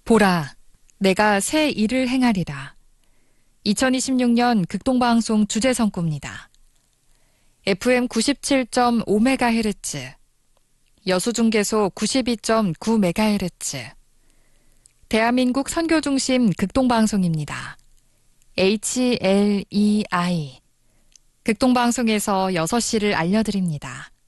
보라, 내가 새 일을 행하리라. 2026년 극동방송 주제 선구입니다. FM 97.5MHz, 여수중계소 92.9MHz, 대한민국 선교중심 극동방송입니다. HLEI, 극동방송에서 6시를 알려드립니다.